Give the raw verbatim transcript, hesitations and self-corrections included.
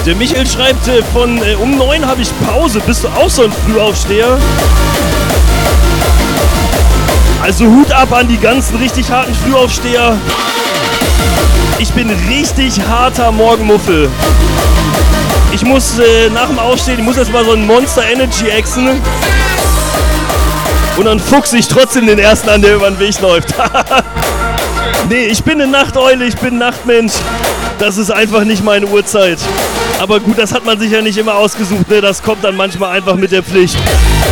Der Michael schreibt, äh, von äh, um neun habe ich Pause. Bist du auch so ein Frühaufsteher? Also Hut ab an die ganzen richtig harten Frühaufsteher. Ich bin richtig harter Morgenmuffel. Ich muss äh, nach dem Aufstehen, ich muss jetzt mal so ein Monster Energy exen. Und dann fuchse ich trotzdem den ersten an, der über den Weg läuft. Nee, ich bin eine Nachteule, ich bin ein Nachtmensch. Das ist einfach nicht meine Uhrzeit. Aber gut, das hat man sich ja nicht immer ausgesucht, ne? Das kommt dann manchmal einfach mit der Pflicht.